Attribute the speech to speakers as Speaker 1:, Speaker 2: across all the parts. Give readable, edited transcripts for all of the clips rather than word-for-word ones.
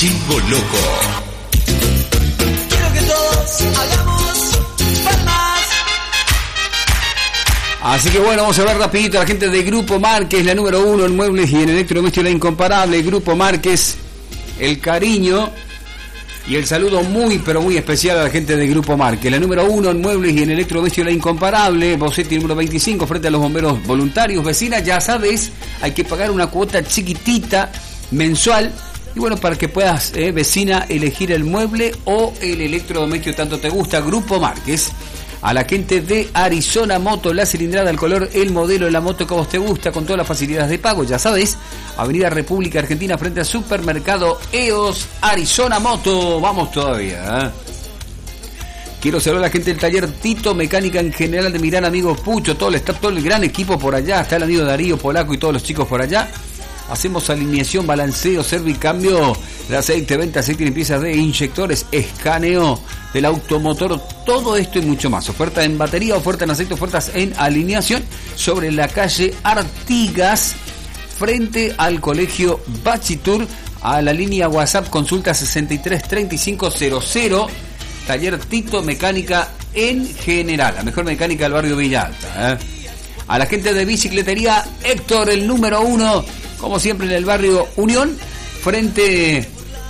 Speaker 1: Chivo Loco.
Speaker 2: Quiero que todos hagamos palmas.
Speaker 3: Así que bueno, vamos a ver rapidito a la gente de Grupo Márquez, la número 1 en muebles y en electrodomésticos, la incomparable. Grupo Márquez, el cariño y el saludo muy pero muy especial a la gente de Grupo Márquez, la número 1 en muebles y en electrodomésticos, la incomparable. Bocetti número 25 frente a los bomberos voluntarios. Vecina, ya sabes, hay que pagar una cuota chiquitita mensual. Y bueno, para que puedas, vecina, elegir el mueble o el electrodoméstico tanto te gusta. Grupo Márquez. A la gente de Arizona Moto, la cilindrada, el color, el modelo de la moto que a vos te gusta, con todas las facilidades de pago, ya sabes. Avenida República Argentina frente al supermercado EOS, Arizona Moto. Vamos todavía, ¿eh? Quiero saludar a la gente del taller Tito Mecánica en general de mi gran amigo Pucho, todo el gran equipo por allá, está el amigo Darío Polaco y todos los chicos por allá. Hacemos alineación, balanceo, servicambio de aceite, venta, aceite y limpiezas de inyectores, escaneo del automotor, todo esto y mucho más. Oferta en batería, oferta en aceite, ofertas en alineación sobre la calle Artigas, frente al colegio Bachitur. A la línea WhatsApp, consulta 633500. Taller Tito Mecánica en general, la mejor mecánica del barrio Villa Alta, ¿eh? A la gente de Bicicletería Héctor, el número 1, como siempre en el barrio Unión, frente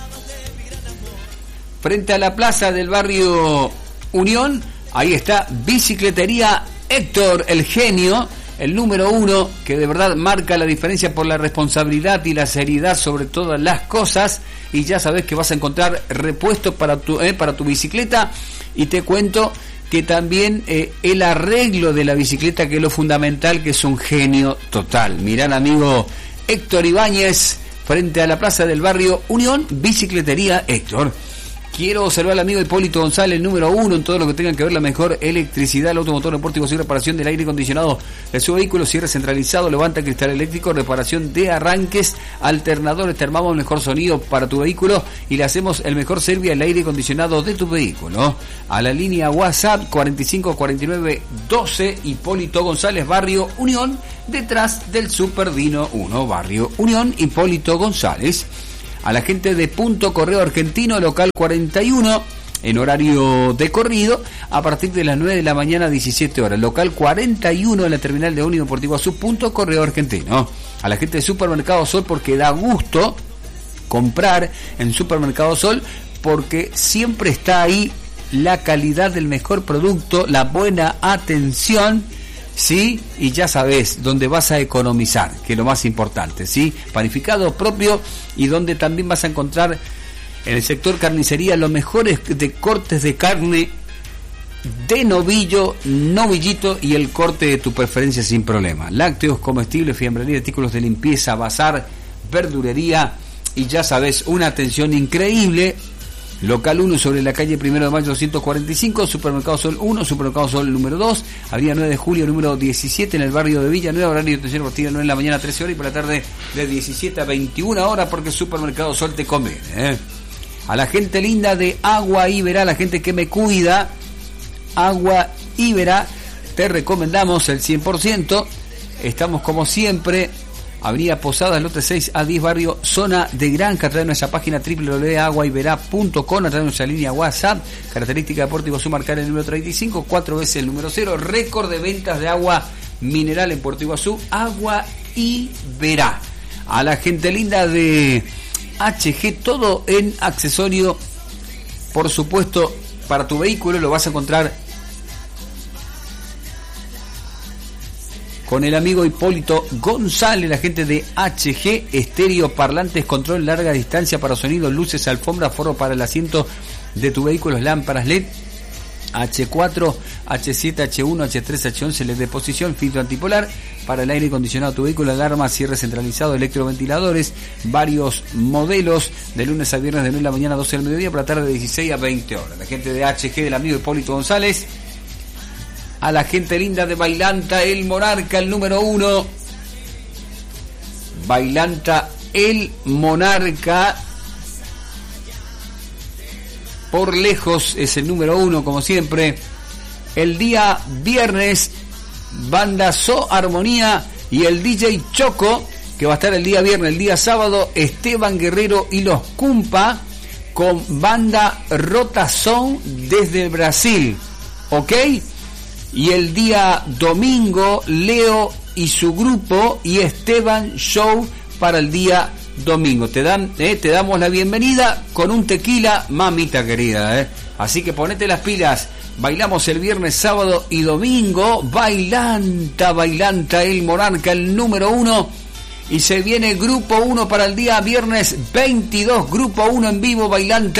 Speaker 3: a la plaza del barrio Unión. Ahí está Bicicletería Héctor, el genio, el número 1, que de verdad marca la diferencia por la responsabilidad y la seriedad sobre todas las cosas. Y ya sabes que vas a encontrar repuestos para tu bicicleta. Y te cuento que también el arreglo de la bicicleta, que es lo fundamental, que es un genio total. Mirá, amigo Héctor Ibáñez, frente a la plaza del barrio Unión, Bicicletería Héctor. Quiero saludar al amigo Hipólito González, el número 1 en todo lo que tenga que ver la mejor electricidad, el automotor, deportivo y reparación del aire acondicionado de su vehículo, cierre centralizado, levanta cristal eléctrico, reparación de arranques, alternadores, te armamos el mejor sonido para tu vehículo y le hacemos el mejor servicio al aire acondicionado de tu vehículo. A la línea WhatsApp 454912, Hipólito González, barrio Unión, detrás del Super Dino 1, barrio Unión, Hipólito González. A la gente de Punto Correo Argentino, local 41, en horario de corrido, a partir de las 9 de la mañana, 17 horas. Local 41 en la terminal de Ómnibus Deportivo Azul, Punto Correo Argentino. A la gente de Supermercado Sol, porque da gusto comprar en Supermercado Sol, porque siempre está ahí la calidad del mejor producto, la buena atención, ¿sí? Y ya sabes dónde vas a economizar, que es lo más importante, ¿sí? Panificado propio, y donde también vas a encontrar en el sector carnicería los mejores de cortes de carne de novillo, novillito y el corte de tu preferencia sin problema. Lácteos, comestibles, fiambrería, artículos de limpieza, bazar, verdurería y ya sabes, una atención increíble. Local 1 sobre la calle 1 de Mayo 245, Supermercado Sol 1, Supermercado Sol número 2, avenida 9 de Julio número 17 en el barrio de Villanueva, horario de atención partida 9 en la mañana 13 horas y por la tarde de 17 a 21 horas, porque Supermercado Sol te conviene, ¿eh? A la gente linda de Agua Iberá, la gente que me cuida, Agua Iberá, te recomendamos el 100%, estamos como siempre, Avenida Posadas, lote 6 a 10, barrio Zona de Granja. A través de nuestra página www.aguaiberá.com, a través de nuestra línea WhatsApp, característica Deportivo Azul, marcar el número 35, 4 veces el número 0, récord de ventas de agua mineral en Puerto Iguazú, Agua Iberá. A la gente linda de HG, todo en accesorio, por supuesto, para tu vehículo, lo vas a encontrar con el amigo Hipólito González, la gente de HG, estéreo, parlantes, control larga distancia para sonido, luces, alfombra, forro para el asiento de tu vehículo, lámparas LED, H4, H7, H1, H3, H11, LED de posición, filtro antipolar para el aire acondicionado de tu vehículo, alarma, cierre centralizado, electroventiladores, varios modelos, de lunes a viernes de 9 de la mañana a 12 del mediodía, por la tarde de 16 a 20 horas. La gente de HG, del amigo Hipólito González. A la gente linda de Bailanta, el Monarca, el número 1. Bailanta, el Monarca. Por lejos es el número 1, como siempre. El día viernes, Banda So Armonía y el DJ Choco, que va a estar el día viernes, el día sábado, Esteban Guerrero y los Cumpa con banda Rotação desde Brasil, ¿ok? Y el día domingo, Leo y su grupo y Esteban Show para el día domingo. Te damos la bienvenida con un tequila, mamita querida, Así que ponete las pilas. Bailamos el viernes, sábado y domingo. Bailanta el monarca, el número 1. Y se viene Grupo 1 para el día viernes 22. Grupo 1 en vivo, Bailanta.